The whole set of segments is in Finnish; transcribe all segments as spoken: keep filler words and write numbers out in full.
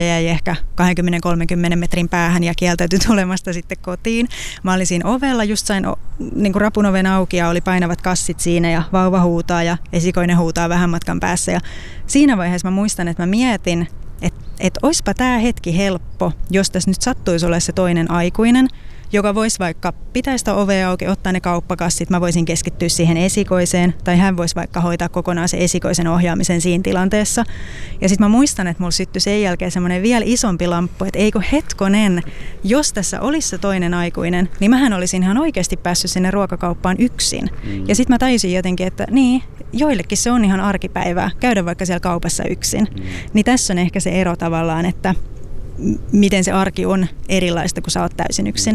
jäi ehkä kaksikymmentä kolmekymmentä metrin päähän ja kieltäytyi tulemasta sitten kotiin. Mä olin siinä ovella, just sain niin kuin rapun oven auki ja oli painavat kassit siinä ja vauva huutaa ja esikoinen huutaa vähän matkan päässä. Ja siinä vaiheessa mä muistan, että mä mietin, että et oispa tää hetki helppo, jos tässä nyt sattuisi olla se toinen aikuinen, joka voisi vaikka pitää sitä ovea auki, ottaa ne kauppakassit, mä voisin keskittyä siihen esikoiseen, tai hän voisi vaikka hoitaa kokonaan se esikoisen ohjaamisen siinä tilanteessa. Ja sitten mä muistan, että mulla syttyi sen jälkeen semmoinen vielä isompi lamppu, että eikö hetkonen, jos tässä olisi se toinen aikuinen, niin mähän olisin ihan oikeasti päässyt sinne ruokakauppaan yksin. Mm. Ja sitten mä tajusin jotenkin, että niin, joillekin se on ihan arkipäivää, käydä vaikka siellä kaupassa yksin. Mm. Niin tässä on ehkä se ero tavallaan, että miten se arki on erilaista, kun sä oot täysin yksin.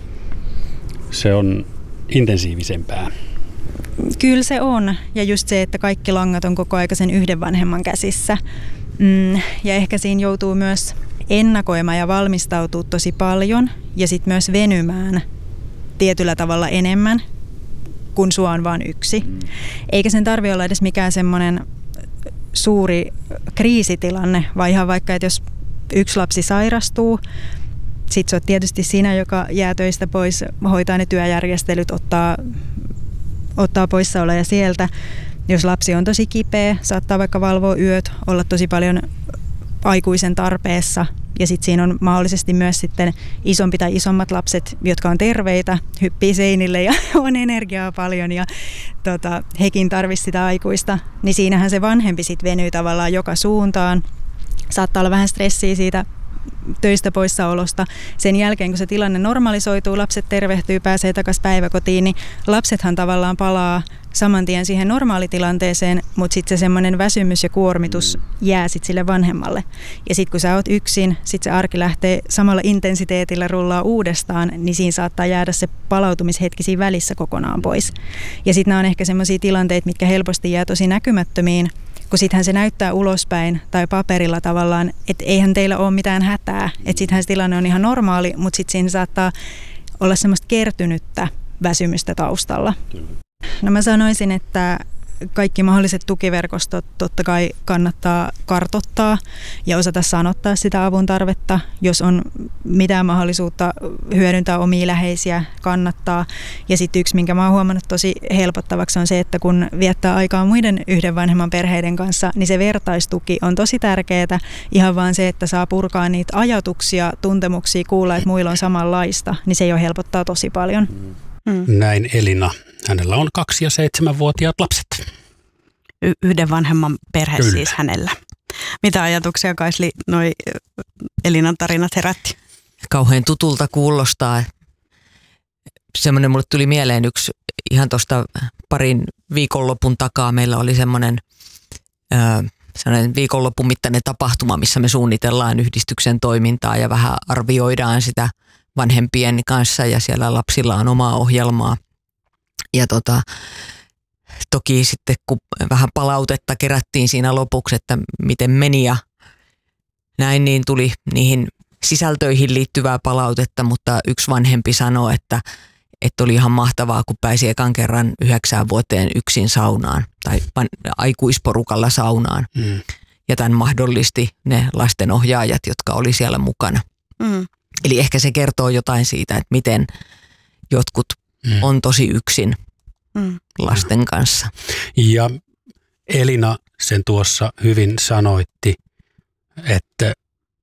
Se on intensiivisempää. Kyllä se on. Ja just se, että kaikki langat on koko ajan sen yhden vanhemman käsissä. Mm, ja ehkä siinä joutuu myös ennakoimaan ja valmistautuu tosi paljon. Ja sitten myös venymään tietyllä tavalla enemmän, kun sua on vain yksi. Eikä sen tarvitse olla edes mikään semmoinen suuri kriisitilanne, vaan ihan vaikka, että jos yksi lapsi sairastuu, sitten sä oot tietysti siinä, joka jää töistä pois, hoitaa ne työjärjestelyt, ottaa, ottaa poissaoloja sieltä. Jos lapsi on tosi kipeä, saattaa vaikka valvoa yöt, olla tosi paljon aikuisen tarpeessa. Ja sitten siinä on mahdollisesti myös sitten isompi tai isommat lapset, jotka on terveitä, hyppii seinille ja on energiaa paljon ja tota, hekin tarvitsisi sitä aikuista. Niin siinähän se vanhempi sitten venyy tavallaan joka suuntaan. Saattaa olla vähän stressiä siitä töistä poissaolosta. Sen jälkeen, kun se tilanne normalisoituu, lapset tervehtyy, pääsee takaisin päiväkotiin, niin lapsethan tavallaan palaa saman tien siihen normaalitilanteeseen, mutta sitten se semmoinen väsymys ja kuormitus jää sitten sille vanhemmalle. Ja sitten kun sä oot yksin, sitten se arki lähtee samalla intensiteetillä rullaa uudestaan, niin siinä saattaa jäädä se palautumishetki siinä välissä kokonaan pois. Ja sitten nämä on ehkä semmoisia tilanteita, mitkä helposti jää tosi näkymättömiin, kun sittenhän se näyttää ulospäin tai paperilla tavallaan, että eihän teillä ole mitään hätää. Että sittenhän se tilanne on ihan normaali, mutta sitten siinä saattaa olla semmoista kertynyttä väsymystä taustalla. No mä sanoisin, että kaikki mahdolliset tukiverkostot totta kai kannattaa kartoittaa ja osata sanottaa sitä avun tarvetta. Jos on mitään mahdollisuutta hyödyntää omia läheisiä, kannattaa. Ja sitten yksi, minkä mä oon huomannut tosi helpottavaksi, on se, että kun viettää aikaa muiden yhden vanhemman perheiden kanssa, niin se vertaistuki on tosi tärkeää. Ihan vaan se, että saa purkaa niitä ajatuksia, tuntemuksia, kuulla, että muilla on samanlaista, niin se jo helpottaa tosi paljon. Mm. Näin Elina. Hänellä on kaksi- ja seitsemänvuotiaat lapset. Y- yhden vanhemman perhe Kyllä. siis hänellä. Mitä ajatuksia, Kaisli, noi Elinan tarinat herätti? Kauhean tutulta kuulostaa. Semmoinen mulle tuli mieleen yksi ihan tuosta parin viikonlopun takaa. Meillä oli semmoinen, äh, semmoinen viikonlopun mittainen tapahtuma, missä me suunnitellaan yhdistyksen toimintaa ja vähän arvioidaan sitä vanhempien kanssa ja siellä lapsilla on omaa ohjelmaa. Ja tota, toki sitten kun vähän palautetta kerättiin siinä lopuksi, että miten meni ja näin, niin tuli niihin sisältöihin liittyvää palautetta, mutta yksi vanhempi sanoi, että, että oli ihan mahtavaa, kun pääsi ekan kerran yhdeksään vuoteen yksin saunaan tai aikuisporukalla saunaan. Mm. Ja tämän mahdollisti ne lastenohjaajat, jotka oli siellä mukana. Mm. Eli ehkä se kertoo jotain siitä, että miten jotkut mm. on tosi yksin mm. lasten kanssa. Ja Elina sen tuossa hyvin sanoitti, että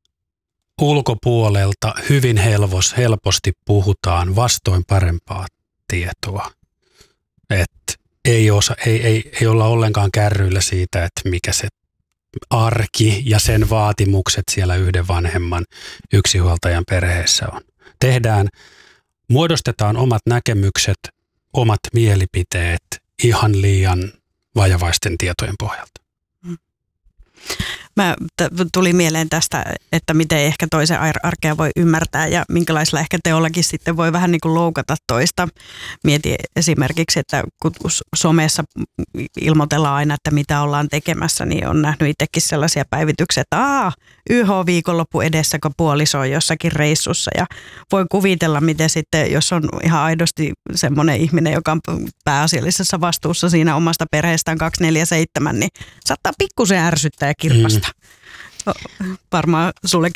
ulkopuolelta hyvin helpos, helposti puhutaan vastoin parempaa tietoa. Että ei, osa, ei, ei, ei olla ollenkaan kärryillä siitä, että mikä se arki ja sen vaatimukset siellä yhden vanhemman yksinhuoltajan perheessä on. Tehdään, muodostetaan omat näkemykset, omat mielipiteet ihan liian vajavaisten tietojen pohjalta. Mä t- tuli mieleen tästä, että miten ehkä toisen arkea voi ymmärtää ja minkälaisella ehkä teollakin sitten voi vähän niin kuin loukata toista. Mietin esimerkiksi, että kun somessa ilmoitellaan aina, että mitä ollaan tekemässä, niin on nähnyt itsekin sellaisia päivityksiä, että aah, Y H-viikonloppu edessä, kun puoliso on jossakin reissussa. Ja voi kuvitella, miten sitten, jos on ihan aidosti semmoinen ihminen, joka on pääasiallisessa vastuussa siinä omasta perheestään kaksikymmentäneljä seitsemän, niin saattaa pikkusen ärsyttää ja kirpasta. Mm. Varmaan sullekin